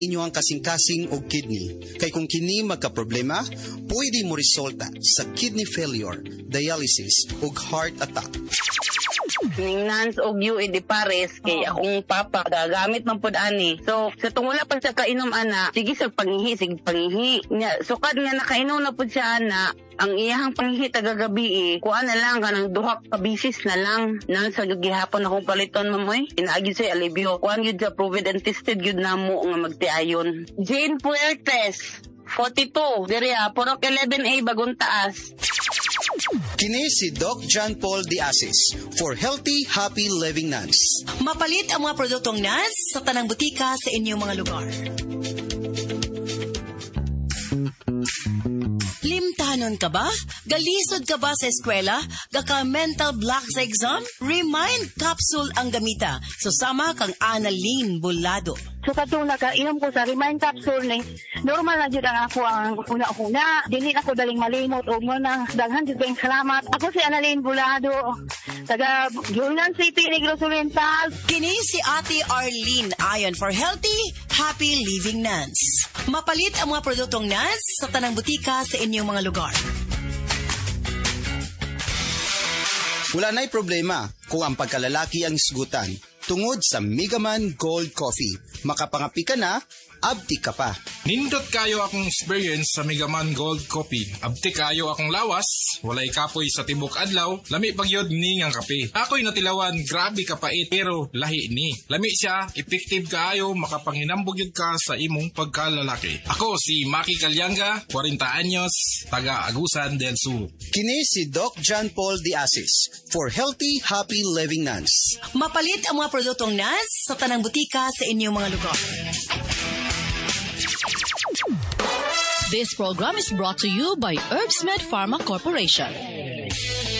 inyong kasing-kasing o kidney. Kay kung kini magka-problema, pwede mo resulta sa kidney failure, dialysis o heart attack. Nans og UED pares kay akong papa gagamit man pud ani. So sa tungula pa sa kainom ana, sige sa pangihi nya sukad nga nakainom na pud siya ana. Ang iyahang pangihi tagagabi kuan na lang kanang duha ka bisis na lang nang sa gihapon akong paliton mamoy inaagi sa alibyo kuan gyud sa proven and tested gyud namo nga magtiayon. Jane Puertes 42 diri Purok 11A Bagong Taas. Kini si Doc John Paul Diasis for Healthy, Happy Living Nuns. Mapalit ang mga produktong nuns sa tanang butika sa inyong mga lugar. Limtanon ka ba? Galisod ka ba sa eskwela? Gaka-mental block sa exam? Remind capsule ang gamita. Susama kang Annalyn Bulado. So katong nakainom ko sa Remind Capsule ni normal na jud ang ako ang una-una. Dili ako daling malimot o mo nang daghan jud kayong salamat. Ako si Annalyn Bulado, taga Yunan City, Negros Oriental. Kini si Ate Arlene ayon for Healthy, Happy Living Nuns. Mapalit ang mga produktong nuns sa tanang butika sa inyong mga lugar. Wala na'y problema kung ang pagkalalaki ang isgutan. Tungod sa Megaman Gold Coffee, makapangapi ka na, abdi ka pa. Nindot kayo akong experience sa Megaman Gold Coffee. Abdi kayo akong lawas, walay kapoy sa tibok adlaw, lami pagyod ni ngang kape. Ako'y natilawan, grabe kapait, pero lahi ni. Lami siya, effective kaayo, makapanghinambog yun ka sa imong pagkalalaki. Ako si Maki Calyanga, 40 anyos, taga Agusan del Sur. Kini si Doc John Paul Diasis for Healthy, Happy Living Nuns. Mapalit ang mga produktong nuns sa tanang butika sa inyong mga lugar. This program is brought to you by Herbsmed Pharma Corporation.